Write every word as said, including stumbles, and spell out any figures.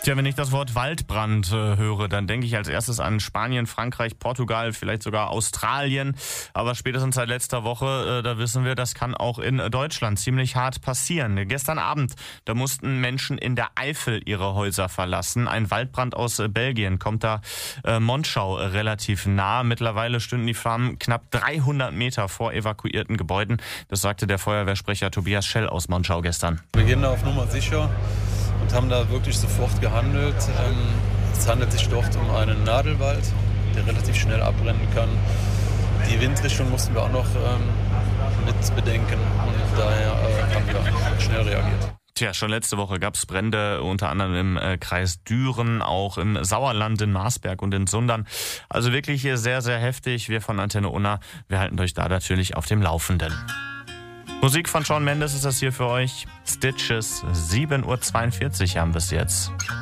Tja, wenn ich das Wort Waldbrand äh, höre, dann denke ich als erstes an Spanien, Frankreich, Portugal, vielleicht sogar Australien. Aber spätestens seit letzter Woche, äh, da wissen wir, das kann auch in Deutschland ziemlich hart passieren. Gestern Abend, da mussten Menschen in der Eifel ihre Häuser verlassen. Ein Waldbrand aus äh, Belgien kommt da äh, Monschau äh, relativ nah. Mittlerweile stünden die Flammen knapp dreihundert Meter vor evakuierten Gebäuden. Das sagte der Feuerwehrsprecher Tobias Schell aus Monschau gestern. Wir gehen da auf Nummer sicher und haben da wirklich sofort gehandelt. Es handelt sich dort um einen Nadelwald, der relativ schnell abbrennen kann. Die Windrichtung mussten wir auch noch ähm, mit bedenken und daher äh, haben wir schnell reagiert. Tja, schon letzte Woche gab es Brände, unter anderem im äh, Kreis Düren, auch im Sauerland, in Marsberg und in Sundern. Also wirklich sehr, sehr heftig. Wir von Antenne Unna, wir halten euch da natürlich auf dem Laufenden. Musik von Shawn Mendes ist das hier für euch. Stitches, sieben Uhr zweiundvierzig haben wir es jetzt.